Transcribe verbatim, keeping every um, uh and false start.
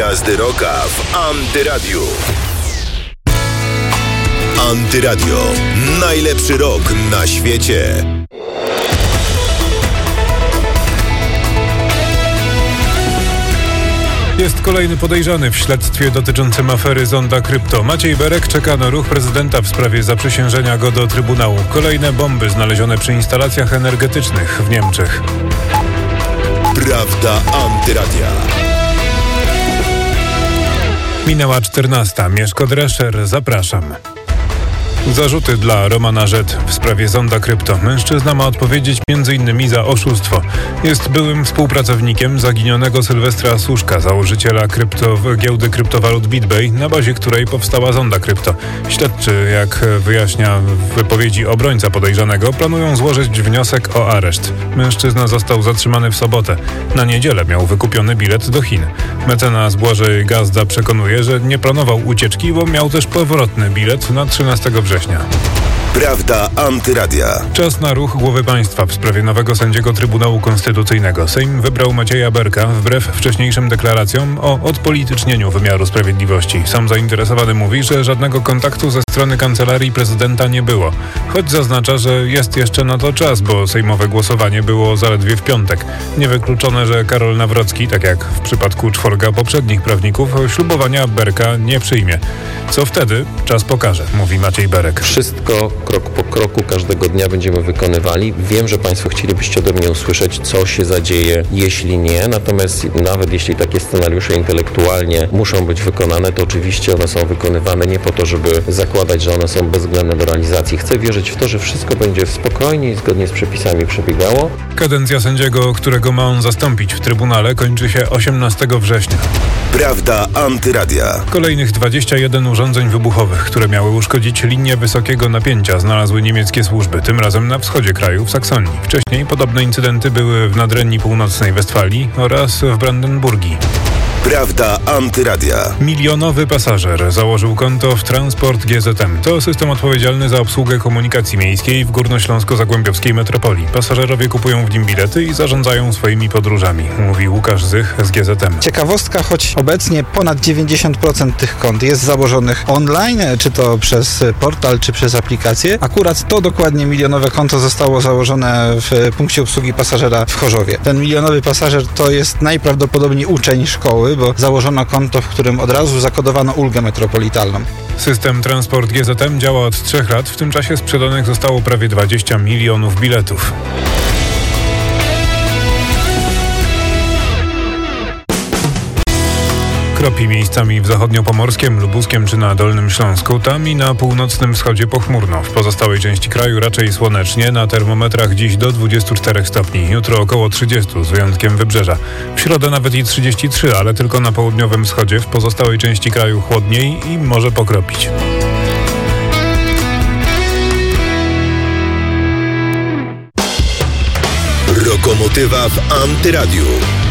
Gwiazdy Rocka w Antyradiu. Antyradio. Najlepszy rock na świecie. Jest kolejny podejrzany w śledztwie dotyczącym afery Zonda Krypto. Maciej Berek czeka na ruch prezydenta w sprawie zaprzysiężenia go do Trybunału. Kolejne bomby znalezione przy instalacjach energetycznych w Niemczech. Prawda Antyradia. Minęła czternasta. Mieszko Drescher, zapraszam. Zarzuty dla Romana Rzet w sprawie Zonda Krypto. Mężczyzna ma odpowiedzieć między innymi za oszustwo. Jest byłym współpracownikiem zaginionego Sylwestra Suszka, założyciela krypto, giełdy kryptowalut BitBay, na bazie której powstała Zonda Krypto. Śledczy, jak wyjaśnia w wypowiedzi obrońca podejrzanego, planują złożyć wniosek o areszt. Mężczyzna został zatrzymany w sobotę. Na niedzielę miał wykupiony bilet do Chin. Mecenas Błażej Gazda przekonuje, że nie planował ucieczki, bo miał też powrotny bilet na trzynastego września. Prawda Antyradia. Czas na ruch głowy państwa w sprawie nowego sędziego Trybunału Konstytucyjnego. Sejm wybrał Macieja Berka wbrew wcześniejszym deklaracjom o odpolitycznieniu wymiaru sprawiedliwości. Sam zainteresowany mówi, że żadnego kontaktu ze strony Kancelarii Prezydenta nie było. Choć zaznacza, że jest jeszcze na to czas, bo sejmowe głosowanie było zaledwie w piątek. Niewykluczone, że Karol Nawrocki, tak jak w przypadku czworga poprzednich prawników, ślubowania Berka nie przyjmie. Co wtedy? Czas pokaże, mówi Maciej Berek. Wszystko krok po kroku każdego dnia będziemy wykonywali. Wiem, że Państwo chcielibyście ode mnie usłyszeć, co się zadzieje, jeśli nie. Natomiast nawet jeśli takie scenariusze intelektualnie muszą być wykonane, to oczywiście one są wykonywane nie po to, żeby zakładać, że one są bezwzględne do realizacji. Chcę wierzyć w to, że wszystko będzie spokojnie i zgodnie z przepisami przebiegało. Kadencja sędziego, którego ma on zastąpić w Trybunale, kończy się osiemnastego września. Prawda Antyradia. Kolejnych dwadzieścia jeden urządzeń wybuchowych, które miały uszkodzić linię wysokiego napięcia, znalazły niemieckie służby, tym razem na wschodzie kraju, w Saksonii. Wcześniej podobne incydenty były w Nadrenii Północnej Westfalii oraz w Brandenburgii. Prawda Antyradia. Milionowy pasażer założył konto w Transport G Z M. To system odpowiedzialny za obsługę komunikacji miejskiej w górnośląsko-zagłębiowskiej metropolii. Pasażerowie kupują w nim bilety i zarządzają swoimi podróżami, mówi Łukasz Zych z G Z M. Ciekawostka, choć obecnie ponad dziewięćdziesiąt procent tych kont jest założonych online, czy to przez portal, czy przez aplikację. Akurat to dokładnie milionowe konto zostało założone w punkcie obsługi pasażera w Chorzowie. Ten milionowy pasażer to jest najprawdopodobniej uczeń szkoły, bo założono konto, w którym od razu zakodowano ulgę metropolitalną. System Transport G Z M działa od trzech lat. W tym czasie sprzedanych zostało prawie dwadzieścia milionów biletów. Kropi miejscami w zachodniopomorskiem, lubuskiem czy na Dolnym Śląsku, tam i na północnym wschodzie pochmurno. W pozostałej części kraju raczej słonecznie, na termometrach dziś do dwudziestu czterech stopni, jutro około trzydziestu, z wyjątkiem Wybrzeża. W środę nawet i trzydzieści trzy, ale tylko na południowym wschodzie, w pozostałej części kraju chłodniej i może pokropić. Rokomotywa w Antyradiu.